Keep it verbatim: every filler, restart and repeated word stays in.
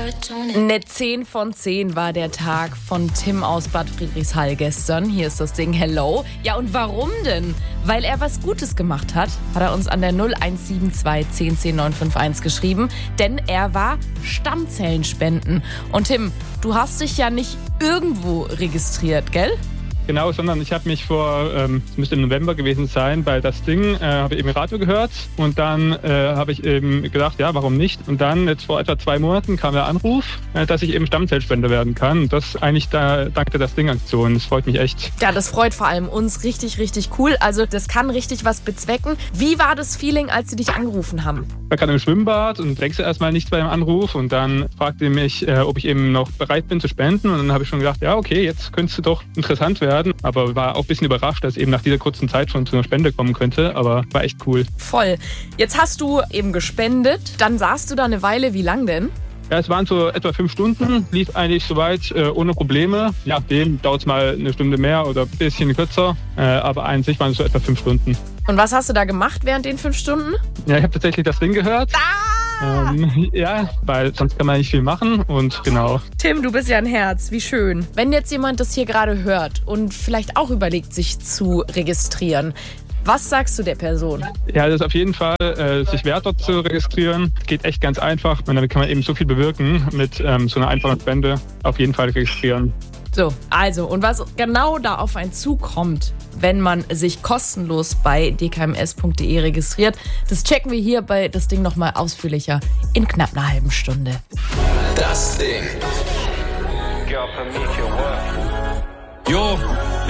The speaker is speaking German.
Eine zehn von zehn war der Tag von Tim aus Bad Friedrichshall gestern. Hier ist das Ding Hello. Ja, und warum denn? Weil er was Gutes gemacht hat, hat er uns an der null eins sieben zwei zehn zehn neun fünf eins geschrieben. Denn er war Stammzellenspenden. Und Tim, du hast dich ja nicht irgendwo registriert, gell? Genau, sondern ich habe mich vor, ähm, es müsste im November gewesen sein, bei das Ding, äh, habe ich eben Radio gehört und dann äh, habe ich eben gedacht, ja, warum nicht? Und dann, jetzt vor etwa zwei Monaten, kam der Anruf, äh, dass ich eben Stammzellspender werden kann. Und das eigentlich da, dank der das Ding-Aktion. Das freut mich echt. Ja, das freut vor allem uns richtig, richtig cool. Also das kann richtig was bezwecken. Wie war das Feeling, als sie dich angerufen haben? Ich war gerade im Schwimmbad und denkst erstmal nichts bei dem Anruf und dann fragte er mich, äh, ob ich eben noch bereit bin zu spenden und dann habe ich schon gedacht, ja, okay, jetzt könnte es doch interessant werden. Aber war auch ein bisschen überrascht, dass eben nach dieser kurzen Zeit schon zu einer Spende kommen könnte. Aber war echt cool. Voll. Jetzt hast du eben gespendet. Dann saßt du da eine Weile. Wie lang denn? Ja, es waren so etwa fünf Stunden. Lief eigentlich soweit äh, ohne Probleme. Je nachdem dauert es mal eine Stunde mehr oder ein bisschen kürzer. Äh, aber an sich waren es so etwa fünf Stunden. Und was hast du da gemacht während den fünf Stunden? Ja, ich habe tatsächlich das Ding gehört. Ah! Ähm, ja, weil sonst kann man nicht viel machen und genau. Tim, du bist ja ein Herz, wie schön. Wenn jetzt jemand das hier gerade hört und vielleicht auch überlegt, sich zu registrieren, was sagst du der Person? Ja, das ist auf jeden Fall äh, sich wert, dort zu registrieren. Geht echt ganz einfach und damit kann man eben so viel bewirken mit ähm, so einer einfachen Spende. Auf jeden Fall registrieren. So, also, und was genau da auf einen zukommt, wenn man sich kostenlos bei d k m s punkt d e registriert, das checken wir hier bei das Ding nochmal ausführlicher in knapp einer halben Stunde. Das Ding. Jo,